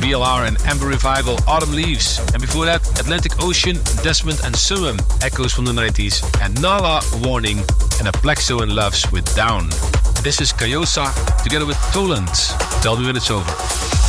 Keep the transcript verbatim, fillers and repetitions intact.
B L R and Amber Revival, Autumn Leaves. And before that, Atlantic Ocean, Desmond and Summum, Echoes from the nineties. And Nala, Warning, and Aplexo and Loves with Down. And this is Kayosa together with Toland. Tell me when it's over.